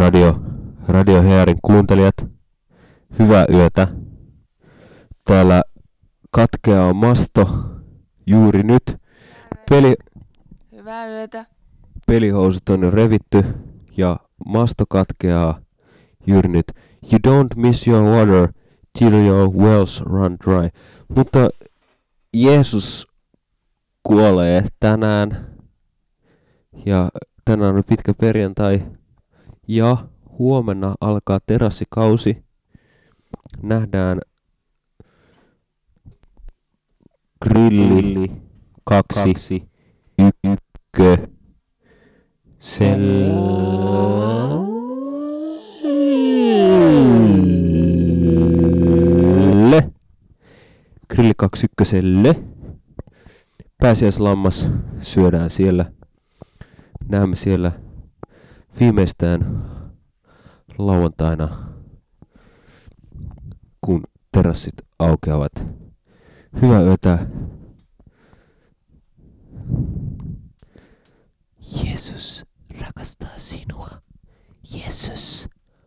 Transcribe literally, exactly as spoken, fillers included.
Radio, Radio Hearin kuuntelijat, hyvää yötä. Täällä katkeaa masto juuri nyt. Peli, Hyvää yötä. Pelihousut on jo revitty ja masto katkeaa juuri nyt. You don't miss your water till your wells run dry. Mutta Jeesus kuolee tänään ja tänään on pitkä perjantai ja huomenna alkaa terassikausi. Nähdään grilli kaksi ykkö selle. Grilli kaksi ykköselle. Pääsiäislammas syödään siellä. Näemme siellä viimeistään lauantaina, kun terassit aukeavat. Hyvää yötä. Jeesus rakastaa sinua. Jeesus